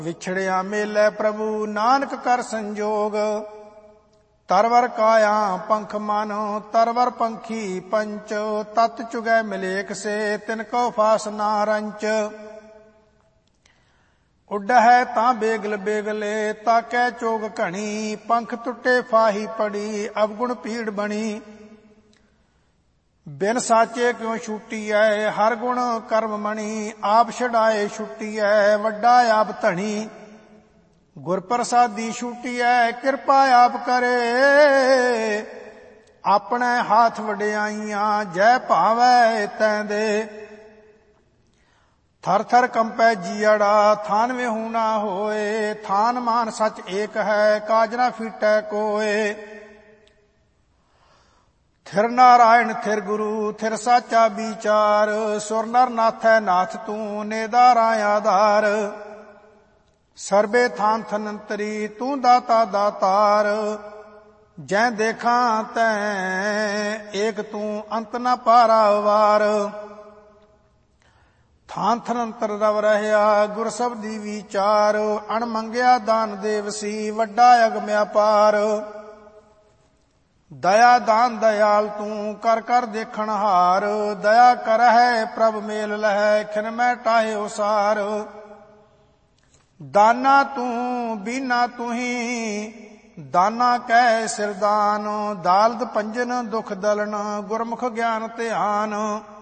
ਵਿਛੜਿਆ ਮੇਲੇ ਪ੍ਰਭੂ ਨਾਨਕ ਕਰ ਸੰਜੋਗ। ਤਰਵਰ ਕਾਇਆ ਪੰਖ ਮਨ ਤਰਵਰ ਪੰਖੀ ਪੰਚ। ਤਤ ਚੁਗੈ ਮਿਲੇਕ ਸੇ ਤਿਨ ਕੋ ਫਾਸ ਨਾ ਰੰਚ। ਉੱਡਹਿ ਤਾਂ ਬੇਗਲ ਬੇਗਲੇ ਤਾਕੈ ਚੋਗ ਘਣੀ। ਪੰਖ ਟੁੱਟੇ ਫਾਹੀ ਪੜੀ ਅਵਗੁਣ ਪੀੜ ਬਣੀ। ਬਿਨ ਸਾਚੇ ਕਿਉ ਛੁਟੀਐ ਹਰ ਗੁਣ ਕਰਮ ਮਣੀ। ਆਪ ਛਡਾਏ ਛੁਟੀਐ ਵੱਡਾ ਆਪ ਧਣੀ। ਗੁਰ ਪ੍ਰਸਾਦੀ ਛੁਟੀਐ ਕਿਰਪਾ ਆਪ ਕਰੇ। ਆਪਣੇ ਹਾਥ ਵਡਿਆਈਆਂ ਜੈ ਭਾਵੈ ਤੈਂ ਦੇ। ਥਰ ਥਰ ਕੰਪੈ ਜੀਅੜਾ ਥਾਨ ਵਿਹੂ ਨਾ ਹੋਏ। ਥਾਨ ਮਾਨ ਸਚ ਏਕ ਹੈ ਕਾਜ ਨਾ ਫੀਟੈ ਕੋਏ। ਥਿਰ ਨਾਰਾਇਣ ਥਿਰ ਗੁਰੂ ਥਿਰ ਸਾਚਾ ਵਿਚਾਰ। ਸੁਰ ਨਰ ਨਾਥੈ ਨਾਥ ਤੂੰ ਨੇਦਾਰਾ ਆਧਾਰ। ਸਰਬੇ ਥਾਨ ਥਨੰਤਰੀ ਤੂੰ ਦਾਤਾ ਦਾਤਾਰ। ਜੈ ਦੇਖਾਂ ਤੈਂ ਏਕ ਤੂੰ ਅੰਤ ਨ ਪਾਰਾ ਵਾਰ। ਥਾਨ ਥਨੰਤਰ ਰਵ ਰਹਿਆ ਗੁਰ ਸਬਦੀ ਵਿਚਾਰ। ਅਣ ਮੰਗਿਆ ਦਾਨ ਦੇਵਸੀ ਵੱਡਾ ਅਗਮ ਅਪਾਰ। ਦਇਆ ਦਾਨ ਦਇਆਲ ਤੂੰ ਕਰ ਕਰ ਦੇਖਣ ਹਾਰ। ਦਇਆ ਕਰਹਿ ਪ੍ਰਭ ਮੇਲ ਲਹੈ ਖਿਨ ਮੈਂ ਟਾਹੇ ਉਸਾਰ। ਦਾਨਾ ਤੂੰ ਬੀਨਾ ਤੁਹੀ ਦਾਨਾ ਕਹਿ ਸਿਰਦਾਨ। ਦਾਲਦ ਪੰਜਨ ਦੁਖ ਦਲਨ ਗੁਰਮੁਖ ਗਿਆਨ ਧਿਆਨ।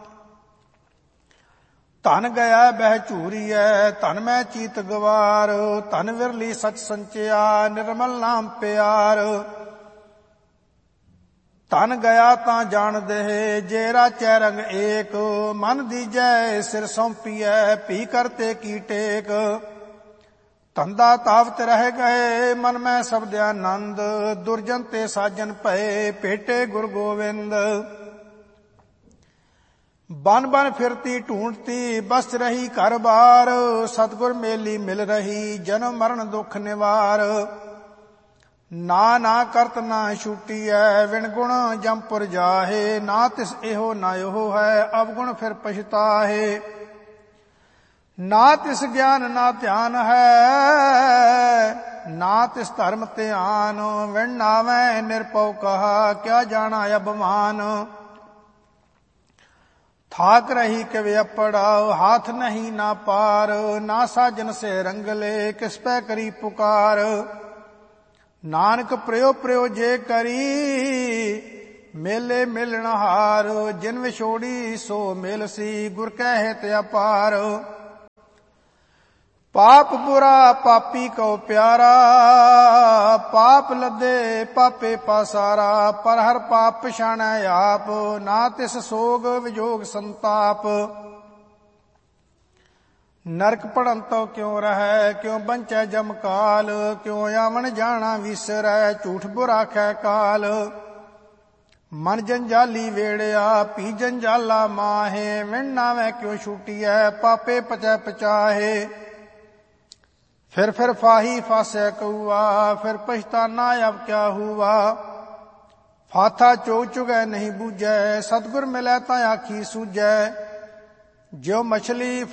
ਧਨ ਗਿਆ ਬਹਿ ਝੂਰੀਐ ਧਨ ਮੈਂ ਚੀਤ ਗਵਾਰ। ਧਨ ਵਿਰਲੀ ਸਚ ਸੰਚਿਆ ਨਿਰਮਲ ਨਾਮ ਪਿਆਰ। ਧਨ ਗਿਆ ਤਾਂ ਜਾਣ ਦੇ ਜੇ ਰਾਚੈ ਰੰਗ ਏਕ। ਮਨ ਦੀਜੈ ਸਿਰ ਸੌਂਪੀਐ ਭੀ ਕਰਤੇ ਕੀ ਟੇਕ। ਧੰਦਾ ਤਾਵਤ ਰਹਿ ਗਏ ਮਨ ਮੈਂ ਸਬਦ ਆਨੰਦ। ਦੁਰਜਨ ਤੇ ਸਾਜਨ ਭਏ ਭੇਟੇ ਗੁਰ ਗੋਵਿੰਦ। ਬਨ ਬਨ ਫਿਰਤੀ ਢੂੰਡਤੀ ਬਸ ਰਹੀ ਘਰ ਬਾਰ। ਸਤਿਗੁਰ ਮੇਲੀ ਮਿਲ ਰਹੀ ਜਨਮ ਮਰਨ ਦੁਖ ਨਿਵਾਰ। ਨਾ ਨਾ ਕਰਤ ਨਾ ਛੁਟੀਐ ਵਿਣ ਗੁਣ ਜੰਪੁਰ ਜਾਹੇ। ਨਾ ਤਿਸ ਇਹੋ ਨਾ ਇਹੋ ਹੈ ਅਵਗੁਣ ਫਿਰ ਪਛਤਾਹੇ। ਨਾ ਤਿਸ ਗਿਆਨ ਨਾ ਧਿਆਨ ਹੈ ਨਾ ਤਿਸ ਧਰਮ ਧਿਆਨ। ਵਿਣ ਨਾਵੈ ਨਿਰਭਉ ਕਹਾ ਕਿਆ ਜਾਣਾ ਅਭਮਾਨ। ਥਾਕ ਰਹੀ ਕਿਵ ਅਪੜਾ ਹਾਥ ਨਹੀਂ ਨਾ ਪਾਰ। ਨਾ ਸਾਜਨ ਸੇ ਰੰਗਲੇ ਕਿਸ ਪੈ ਕਰੀ ਪੁਕਾਰ। ਨਾਨਕ ਪ੍ਰਯੋ ਪ੍ਰਯੋ ਜੇ ਕਰੀ ਮੇਲੇ ਮਿਲਣ ਹਾਰ। ਜਿਨ ਵਿਛੋੜੀ ਸੋ ਮਿਲ ਸੀ ਗੁਰ ਕੈ ਹਿਤ ਅਪਾਰ। ਪਾਪ ਬੁਰਾ ਪਾਪੀ ਕਉ ਪਿਆਰਾ ਪਾਪ ਲੱਦੇ ਪਾਪੇ ਪਾਸਾਰਾ। ਪਰ ਹਰ ਪਾਪ ਪਛਾਣੈ ਆਪ ਨਾ ਤਿਸ ਸੋਗ ਵਿਜੋਗ ਸੰਤਾਪ। ਨਰਕ ਪੜਨ ਤੋ ਕਿਉ ਰਹੈ ਕਿਉ ਬੰਚੈ ਜਮ ਕਾਲ। ਕਿਉ ਆਵਣ ਜਾਣਾ ਵਿਸਰੈ ਝੂਠ ਬੁਰਾਖੈ ਕਾਲ। ਮਨ ਜੰਜਾਲੀ ਵੇੜਿਆ ਪੀ ਜੰਜਾਲਾ ਮਾਹੇ। ਵਿਣ ਨਾਵੈ ਕਿਉ ਛੁਟੀਐ ਪਾਪੇ ਪਚੈ ਪਚਾਹੇ। ਫਿਰ ਫਾਹੀ ਫਾਸੈ ਕਊਆ ਫਿਰ ਪਛਤਾਨਾ ਅਬ ਕਿਆ ਹੁਆ। ਫਾਥਾ ਚੋਗ ਚੁਗੈ ਨਹੀਂ ਬੂਝੈ ਸਤਿਗੁਰ ਮਿਲੈ ਤਾਂ ਆਖੀ ਸੂਝੈ। ਜਿਉ ਮਛਲੀ